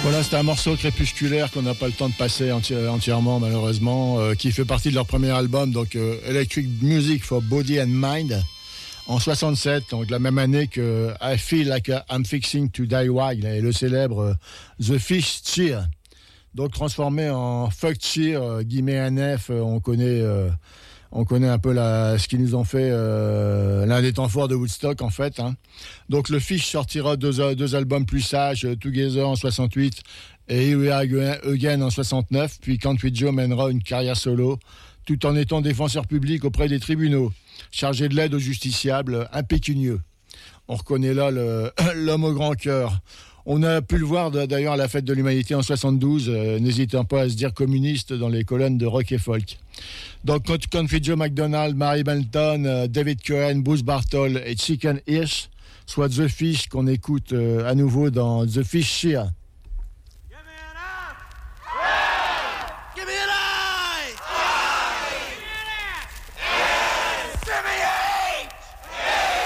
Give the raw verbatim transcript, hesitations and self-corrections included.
Voilà, c'était un morceau crépusculaire qu'on n'a pas le temps de passer enti- entièrement, malheureusement, euh, qui fait partie de leur premier album, donc euh, Electric Music for Body and Mind, en soixante-sept, donc la même année que I Feel Like I'm Fixing to Die Wild, et le célèbre euh, The Fish Cheer. Donc transformé en Fuck Cheer, euh, guillemets N F, euh, on connaît... Euh, On connaît un peu la, ce qu'ils nous ont fait, euh, l'un des temps forts de Woodstock, en fait. Hein. Donc, le Fish sortira deux, deux albums plus sages, Together en soixante-huit et Here We Are Again en soixante-neuf. Puis, Country Joe mènera une carrière solo, tout en étant défenseur public auprès des tribunaux, chargé de l'aide aux justiciables, impécunieux. On reconnaît là le, l'homme au grand cœur. On a pu le voir d'ailleurs à la fête de l'humanité en soixante-douze, euh, n'hésitant pas à se dire communiste dans les colonnes de rock et folk. Donc Country Joe McDonald, Mary Benton, euh, David Cohen, Bruce Bartol et Chicken Hirsch, soit The Fish qu'on écoute euh, à nouveau dans The Fish Cheer.